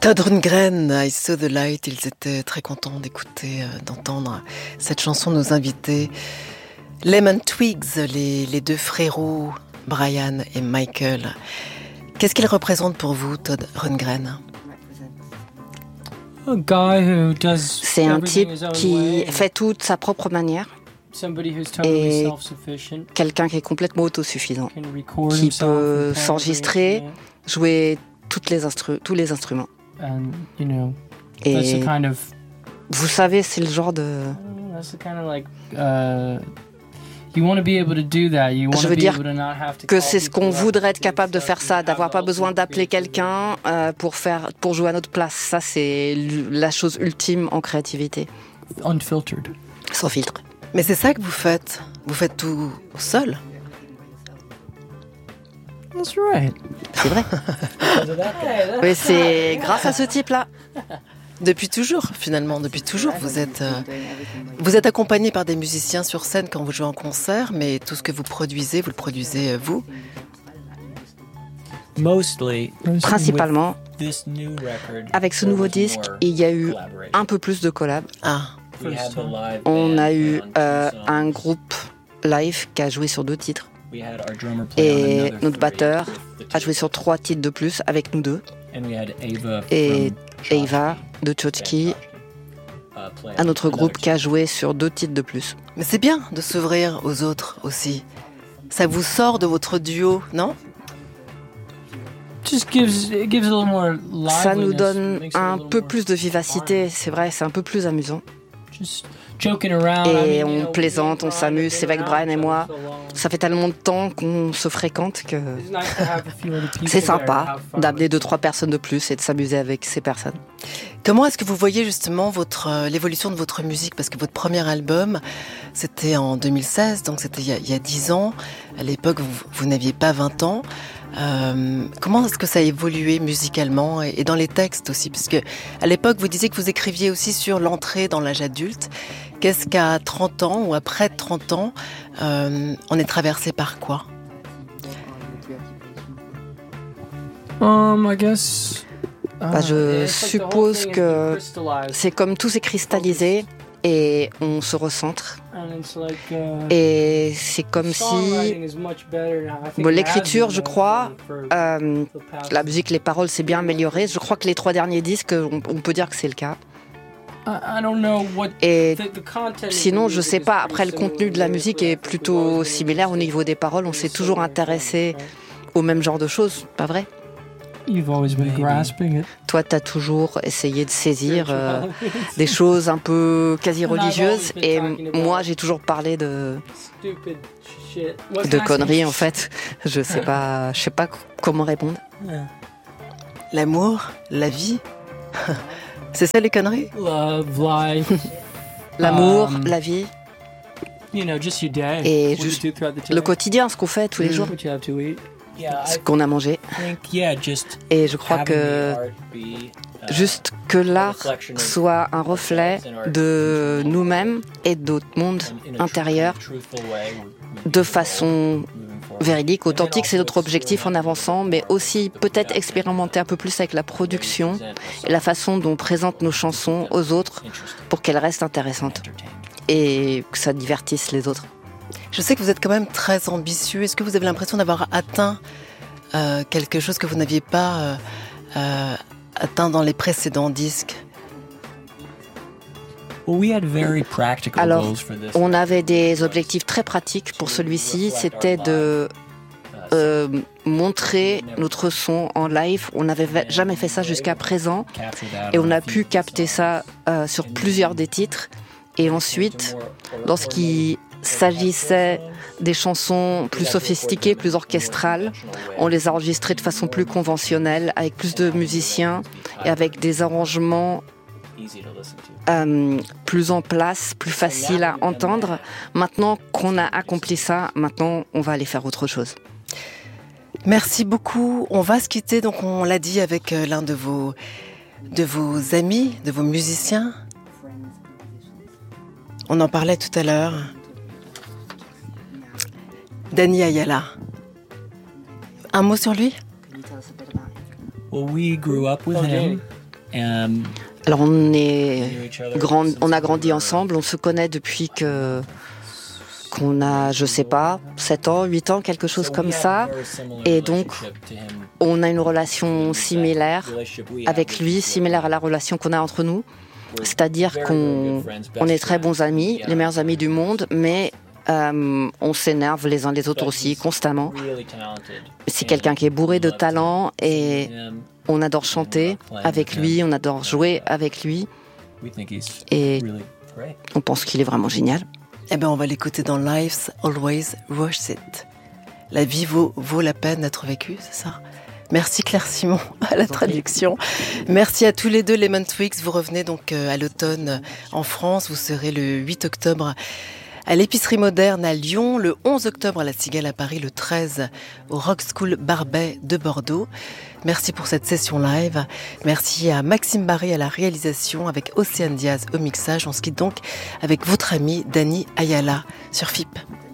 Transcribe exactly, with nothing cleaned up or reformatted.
Todd Rundgren, I Saw the Light, ils étaient très contents d'écouter, euh, d'entendre cette chanson, nos invités. Lemon Twigs, les, les deux frérots, Brian et Michael. Qu'est-ce qu'ils représentent pour vous, Todd Rundgren? C'est un type qui fait tout de sa propre manière. Et quelqu'un qui est complètement autosuffisant, qui peut s'enregistrer, jouer toutes les instru- tous les instruments. Et vous savez, c'est le genre de... Je veux dire que c'est ce qu'on voudrait être capable de faire ça, d'avoir pas besoin d'appeler quelqu'un euh, pour faire, pour jouer à notre place. Ça, c'est la chose ultime en créativité. Unfiltered. Sans filtre. Mais c'est ça que vous faites. Vous faites tout seul. That's right. C'est vrai. Mais c'est grâce à ce type-là. Depuis toujours, finalement, depuis toujours, vous êtes, euh, vous êtes accompagné par des musiciens sur scène quand vous jouez en concert, mais tout ce que vous produisez, vous le produisez euh, vous. Principalement, avec ce nouveau disque, il y a eu un peu plus de collabs. Ah. On a eu euh, un groupe live qui a joué sur deux titres. Et notre batteur a joué sur trois titres de plus avec nous deux. Et Ava de Chotki, un autre groupe qui a joué sur deux titres de plus. Mais c'est bien de s'ouvrir aux autres aussi. Ça vous sort de votre duo, non ? Ça nous donne un peu plus de vivacité, c'est vrai, c'est un peu plus amusant. Et on plaisante, on s'amuse, c'est avec Brian et moi. Ça fait tellement de temps qu'on se fréquente que c'est sympa d'amener deux, trois personnes de plus et de s'amuser avec ces personnes. Comment est-ce que vous voyez justement votre, euh, l'évolution de votre musique ? Parce que votre premier album, c'était en deux mille seize, donc c'était il y a, il y a dix ans. À l'époque, vous, vous n'aviez pas vingt ans. Euh, comment est-ce que ça a évolué musicalement et, et dans les textes aussi ? Parce que à l'époque, vous disiez que vous écriviez aussi sur l'entrée dans l'âge adulte. Qu'est-ce qu'à trente ans ou après trente ans, euh, on est traversé par quoi ? Um, I guess. Bah, je suppose que c'est comme tout s'est cristallisé et on se recentre. Et c'est comme si... Bon, l'écriture, je crois, euh, la musique, les paroles, c'est bien amélioré. Je crois que les trois derniers disques, on, on peut dire que c'est le cas. Et sinon, je sais pas, après le contenu de la musique est plutôt similaire au niveau des paroles. On s'est toujours intéressé au même genre de choses, pas vrai ? You've always been grasping it. Toi, t'as toujours essayé de saisir euh, des choses un peu quasi religieuses, et moi, j'ai toujours parlé de de conneries en fait. Je sais pas, je sais pas comment répondre. L'amour, la vie, c'est ça les conneries ? Love, life. L'amour, Um, la vie You know, just your day. et What you juste do throughout the day. le quotidien, ce qu'on fait tous les jours, What you have to eat. Yeah, ce I qu'on a mangé. think, yeah, just Et je crois having que the art be, uh, juste que l'art soit un reflet de nous-mêmes et de notre monde in a intérieur truthful way, de façon véridique, authentique, c'est notre objectif en avançant, mais aussi peut-être expérimenter un peu plus avec la production et la façon dont on présente nos chansons aux autres pour qu'elles restent intéressantes et que ça divertisse les autres. Je sais que vous êtes quand même très ambitieux. Est-ce que vous avez l'impression d'avoir atteint euh, quelque chose que vous n'aviez pas euh, euh, atteint dans les précédents disques ? Well, we had very practical Alors, goals for this. on avait des objectifs très pratiques pour celui-ci, c'était de euh, montrer notre son en live. On n'avait jamais fait ça jusqu'à présent et on a pu capter ça euh, sur plusieurs des titres. Et ensuite, lorsqu'il s'agissait des chansons plus sophistiquées, plus orchestrales, on les a enregistrées de façon plus conventionnelle, avec plus de musiciens et avec des arrangements euh, plus en place, plus faciles à entendre. Maintenant qu'on a accompli ça, maintenant on va aller faire autre chose. Merci beaucoup. On va se quitter, donc on l'a dit, avec euh, l'un de vos, de vos amis, de vos musiciens. On en parlait tout à l'heure. Danny Ayala. Un mot sur lui ? Well, we grew up with him. Um, Alors on est grand, on a grandi ensemble, on se connaît depuis que qu'on a, je sais pas, sept ans, huit ans, quelque chose comme ça. Et donc, on a une relation similaire avec lui, similaire à la relation qu'on a entre nous. C'est-à-dire qu'on on est très bons amis, les meilleurs amis du monde, mais euh, on s'énerve les uns les autres aussi, constamment. C'est quelqu'un qui est bourré de talent et on adore chanter avec lui, on adore jouer avec lui. Et on pense qu'il est vraiment génial. Eh bien, on va l'écouter dans Life's Always Worth It. La vie vaut, vaut la peine d'être vécue, c'est ça ? Merci Claire Simon à la traduction. Merci à tous les deux, Lemon Twigs. Vous revenez donc à l'automne en France. Vous serez le huit octobre à l'Épicerie Moderne à Lyon, le onze octobre à la Cigale à Paris, le treize au Rock School Barbet de Bordeaux. Merci pour cette session live. Merci à Maxime Barré à la réalisation avec Océane Diaz au mixage. On se quitte donc avec votre ami Dani Ayala sur F I P.